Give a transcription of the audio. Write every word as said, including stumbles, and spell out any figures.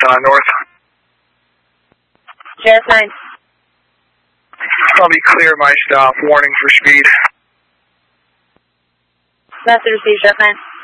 uh, north. J S nine. I'll be clear my stop. Warning for speed. Message received, J S nine.